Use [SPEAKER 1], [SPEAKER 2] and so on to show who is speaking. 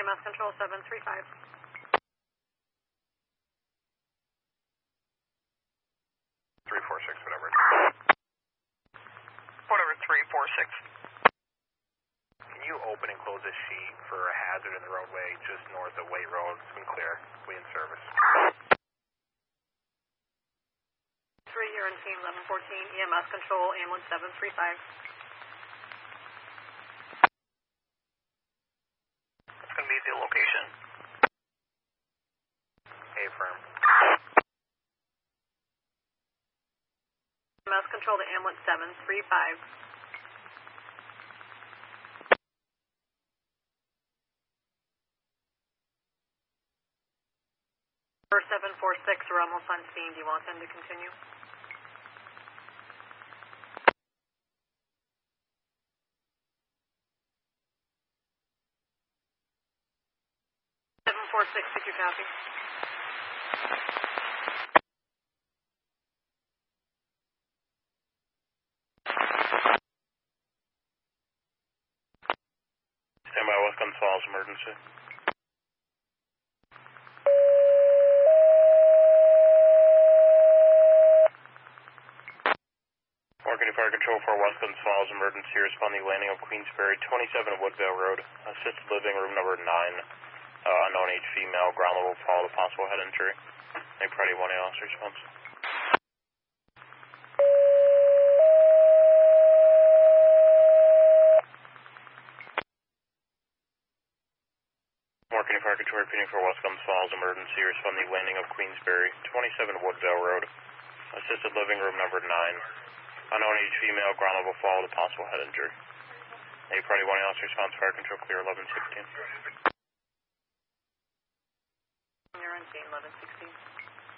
[SPEAKER 1] EMS Control 735.
[SPEAKER 2] Three, four, six, whatever.
[SPEAKER 3] Whatever, 346.
[SPEAKER 2] Can you open and close this sheet for a hazard in the roadway just north of Waite Road? It's been clear. We in service.
[SPEAKER 1] 3 here in scene 1114, EMS Control, ambulance 735.
[SPEAKER 3] That's going to be the location.
[SPEAKER 2] A-firm.
[SPEAKER 1] EMS Control to ambulance 735. For 746, we're almost on scene. Do you want them to continue? Did you copy?
[SPEAKER 2] Stand by, West Guns Falls, emergency. Working Fire Control for West Guns Falls, emergency responding landing of Queensberry, 27 Woodvale Road, assisted living room number 9. Unknown age female, ground level fall to possible head injury. Any priority 1 ALS response. Working Fire Control repeating for West Guns Falls, emergency responding landing of Queensberry, 27 Woodvale Road, assisted living room number 9. Unknown age female, ground level fall to possible head injury. Any priority 1 ALS response, Fire Control clear 1116.
[SPEAKER 1] You're on scene 1116.